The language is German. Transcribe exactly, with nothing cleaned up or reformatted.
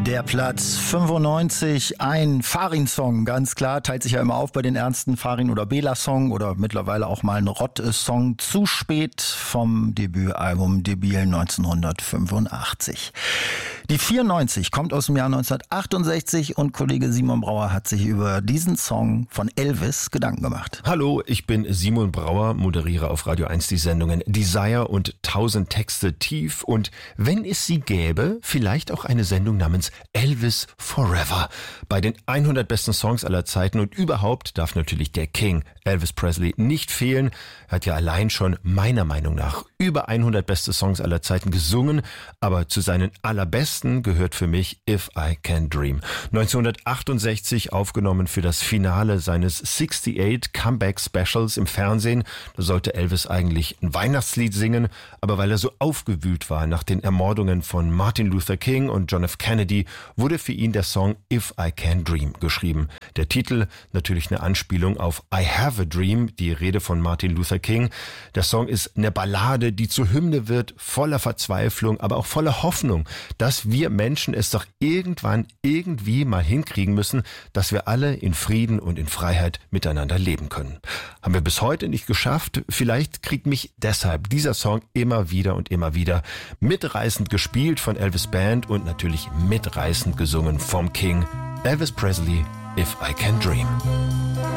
Der Platz fünfundneunzig, ein Farin-Song, ganz klar, teilt sich ja immer auf bei den ernsten Farin- oder Bela-Song oder mittlerweile auch mal ein Rott-Song. Zu spät vom Debütalbum Debil neunzehnhundertfünfundachtzig. Die vierundneunzig kommt aus dem Jahr neunzehnhundertachtundsechzig und Kollege Simon Brauer hat sich über diesen Song von Elvis Gedanken gemacht. Hallo, ich bin Simon Brauer, moderiere auf Radio eins die Sendungen Desire und tausend Texte tief und wenn es sie gäbe, vielleicht auch eine Sendung namens Elvis Forever. Bei den hundert besten Songs aller Zeiten und überhaupt darf natürlich der King Elvis Presley nicht fehlen. Er hat ja allein schon meiner Meinung nach über hundert beste Songs aller Zeiten gesungen, aber zu seinen allerbesten gehört für mich If I Can Dream. neunzehnhundertachtundsechzig aufgenommen für das Finale seines achtundachtzig Comeback Specials im Fernsehen. Da sollte Elvis eigentlich ein Weihnachtslied singen, aber weil er so aufgewühlt war nach den Ermordungen von Martin Luther King und John F. Kennedy, wurde für ihn der Song If I Can Dream geschrieben. Der Titel natürlich eine Anspielung auf I Have a Dream, die Rede von Martin Luther King. Der Song ist eine Ballade, die zur Hymne wird, voller Verzweiflung, aber auch voller Hoffnung, dass wir Menschen es doch irgendwann irgendwie mal hinkriegen müssen, dass wir alle in Frieden und in Freiheit miteinander leben können. Haben wir bis heute nicht geschafft. Vielleicht kriegt mich deshalb dieser Song immer wieder und immer wieder mitreißend gespielt von Elvis Band und natürlich mitreißend gesungen vom King Elvis Presley, If I Can Dream.